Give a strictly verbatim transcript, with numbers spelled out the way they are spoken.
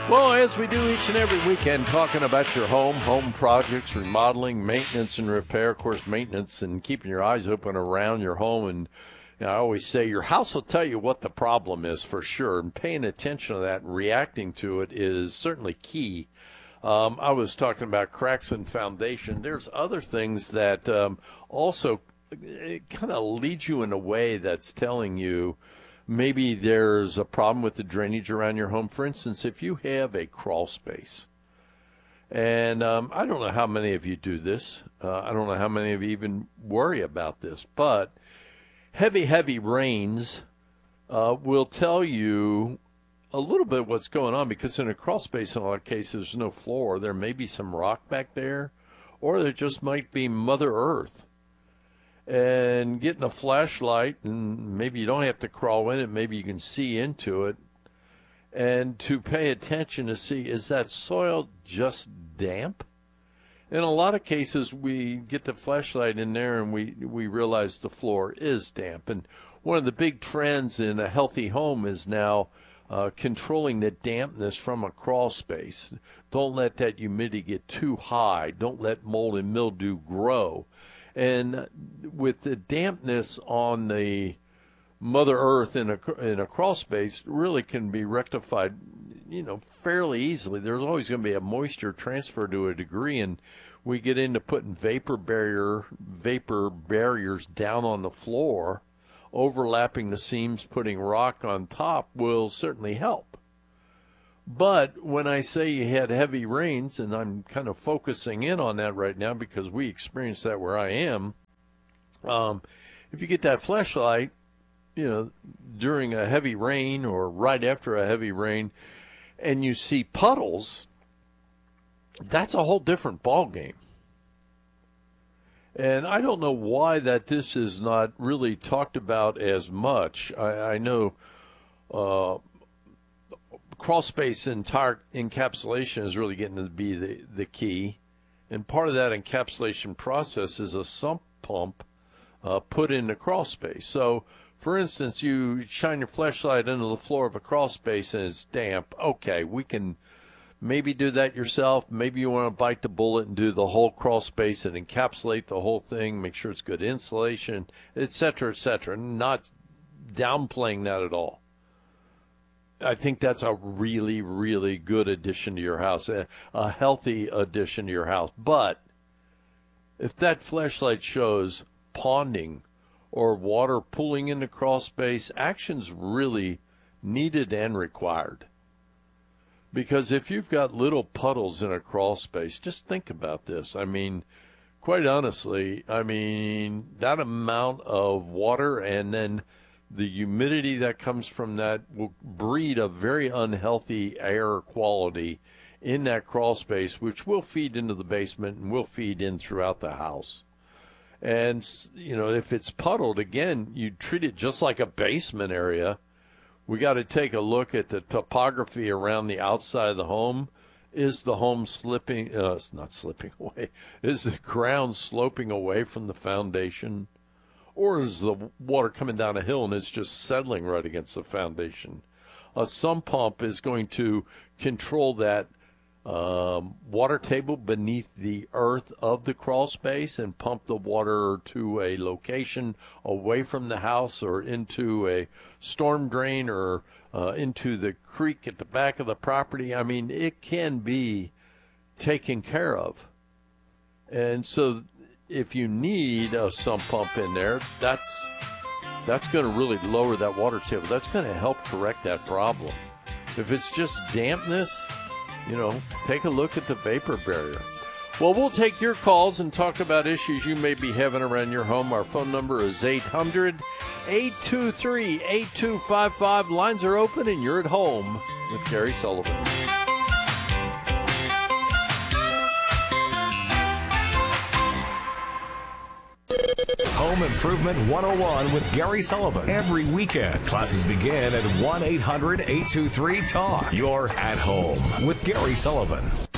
Well, as we do each and every weekend, talking about your home, home projects, remodeling, maintenance, and repair. Of course, maintenance and keeping your eyes open around your home. And you know, I always say your house will tell you what the problem is for sure. And paying attention to that and reacting to it is certainly key. Um, I was talking about cracks in foundation. There's other things that um, also kind of lead you in a way that's telling you maybe there's a problem with the drainage around your home. For instance, if you have a crawl space, and um, I don't know how many of you do this. Uh, I don't know how many of you even worry about this, but heavy, heavy rains uh, will tell you a little bit what's going on, because in a crawl space, in a lot of cases, there's no floor. There may be some rock back there, or there just might be Mother Earth. And getting a flashlight, and maybe you don't have to crawl in it, maybe you can see into it, and to pay attention to see, is that soil just damp? In a lot of cases, we get the flashlight in there and we, we realize the floor is damp. And one of the big trends in a healthy home is now uh, controlling the dampness from a crawl space. Don't let that humidity get too high. Don't let mold and mildew grow. And with the dampness on the Mother Earth in a, in a crawl space really can be rectified, you know, fairly easily. There's always going to be a moisture transfer to a degree, and we get into putting vapor barrier, vapor barriers down on the floor, overlapping the seams, putting rock on top will certainly help. But when I say you had heavy rains, and I'm kind of focusing in on that right now because we experienced that where I am, um, if you get that flashlight, you know, during a heavy rain or right after a heavy rain, and you see puddles, that's a whole different ballgame. And I don't know why that this is not really talked about as much. I, I know uh, crawl space entire encapsulation is really getting to be the, the key. And part of that encapsulation process is a sump pump uh, put in the crawl space. So, for instance, you shine your flashlight into the floor of a crawl space and it's damp. Okay, we can maybe do that yourself. Maybe you want to bite the bullet and do the whole crawl space and encapsulate the whole thing, make sure it's good insulation, et cetera, et cetera. Not downplaying that at all. I think that's a really, really good addition to your house, a, a healthy addition to your house. But if that flashlight shows ponding or water pooling in the crawl space, action's really needed and required. Because if you've got little puddles in a crawl space, just think about this. I mean, quite honestly, I mean, that amount of water and then the humidity that comes from that will breed a very unhealthy air quality in that crawl space, which will feed into the basement and will feed in throughout the house. And, you know, if it's puddled, again, you treat it just like a basement area. We got to take a look at the topography around the outside of the home. Is the home slipping, uh, it's not slipping away, is the ground sloping away from the foundation? Or is the water coming down a hill and it's just settling right against the foundation? A sump pump is going to control that um, water table beneath the earth of the crawl space and pump the water to a location away from the house or into a storm drain or uh, into the creek at the back of the property. I mean, it can be taken care of. And so if you need a sump pump in there, that's that's going to really lower that water table. That's going to help correct that problem. If it's just dampness, you know, take a look at the vapor barrier. Well, we'll take your calls and talk about issues you may be having around your home. Our phone number is eight hundred, eight two three, eight two five five. Lines are open and you're at home with Gary Sullivan. Home Improvement one oh one with Gary Sullivan. Every weekend, classes begin at one eight hundred, eight two three, talk. You're at home with Gary Sullivan.